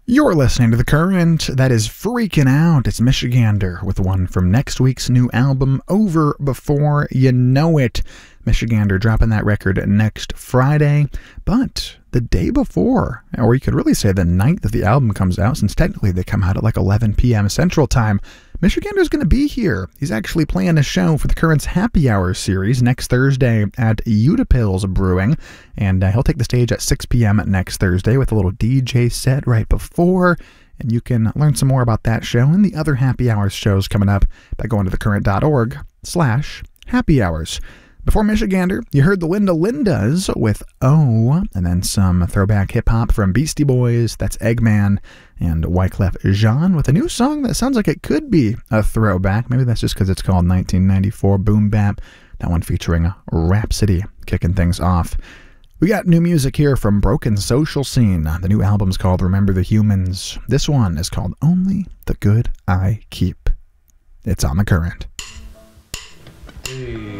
You're listening to The Current. That is freaking out. It's Michigander with one from next week's new album, Over Before You Know It. Michigander dropping that record next Friday, but the day before, or you could really say the night that the album comes out, since technically they come out at like 11 p.m. Central Time, Michigander's going to be here. He's actually playing a show for the Current's Happy Hour series next Thursday at Utapils Brewing, and he'll take the stage at 6 p.m. next Thursday with a little DJ set right before, and you can learn some more about that show and the other Happy Hours shows coming up by going to thecurrent.org/happy hours. Before Michigander, you heard the Linda Lindas with Oh, and then some throwback hip-hop from Beastie Boys, that's Eggman, and Wyclef Jean with a new song that sounds like it could be a throwback. Maybe that's just because it's called 1994 Boom Bap. That one featuring Rhapsody kicking things off. We got new music here from Broken Social Scene. The new album's called Remember the Humans. This one is called Only the Good I Keep. It's on The Current.